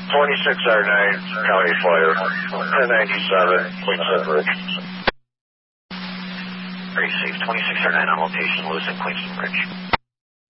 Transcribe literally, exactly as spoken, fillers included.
twenty-six R nine, County Fire, ten ninety-seven, Queenston Bridge. Very safe, twenty-six R nine on location, Lewis and Queenston Bridge.